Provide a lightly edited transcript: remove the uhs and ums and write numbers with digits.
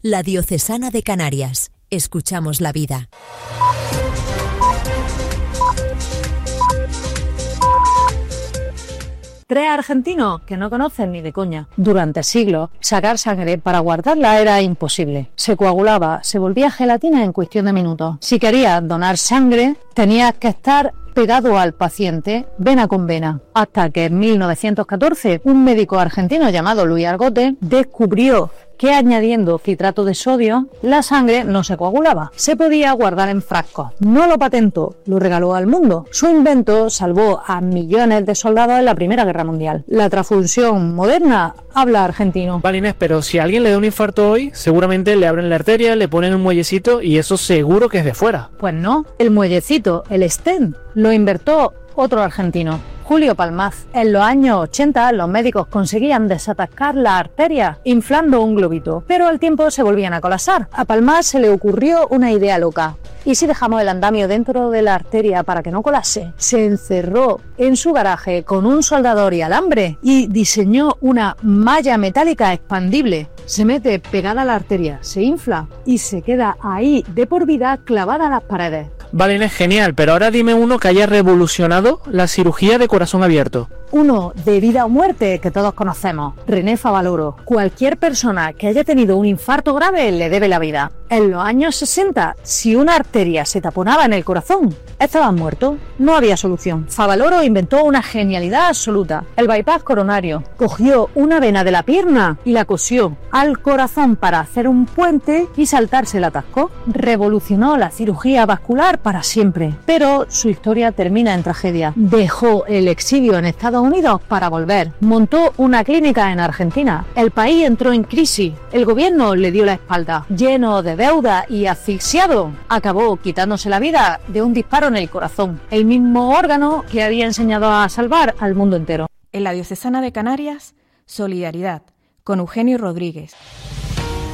La Diocesana de Canarias. Escuchamos la vida. Tres argentinos que no conocen ni de coña. Durante siglos, sacar sangre para guardarla era imposible. Se coagulaba, se volvía gelatina en cuestión de minutos. Si querías donar sangre, tenías que estar pegado al paciente, vena con vena. Hasta que en 1914, un médico argentino llamado Luis Argote descubrió que añadiendo citrato de sodio, la sangre no se coagulaba. Se podía guardar en frascos. No lo patentó, lo regaló al mundo. Su invento salvó a millones de soldados en la Primera Guerra Mundial. La transfusión moderna habla argentino. Vale, Inés, pero si a alguien le da un infarto hoy, seguramente le abren la arteria, le ponen un muellecito y eso seguro que es de fuera. Pues no, el muellecito, el stent, lo inventó otro argentino, Julio Palmaz. En los años 80 los médicos conseguían desatascar la arteria inflando un globito, pero al tiempo se volvían a colapsar. A Palmaz se le ocurrió una idea loca. ¿Y si dejamos el andamio dentro de la arteria para que no colapse? Se encerró en su garaje con un soldador y alambre y diseñó una malla metálica expandible. Se mete pegada a la arteria, se infla y se queda ahí de por vida clavada a las paredes. Vale, Inés, genial, pero ahora dime uno que haya revolucionado la cirugía de corazón abierto. Uno de vida o muerte que todos conocemos, René Favaloro. Cualquier persona que haya tenido un infarto grave le debe la vida. En los años 60, si una arteria se taponaba en el corazón, estaban muertos, no había solución. Favaloro inventó una genialidad absoluta, el bypass coronario. Cogió una vena de la pierna y la cosió al corazón para hacer un puente y saltarse el atasco. Revolucionó la cirugía vascular para siempre, pero su historia termina en tragedia. Dejó el exilio en Estados Unidos para volver. Montó una clínica en Argentina. El país entró en crisis. El gobierno le dio la espalda. Lleno de deuda y asfixiado, acabó quitándose la vida de un disparo en el corazón, el mismo órgano que había enseñado a salvar al mundo entero. En la Diocesana de Canarias, solidaridad, con Eugenio Rodríguez.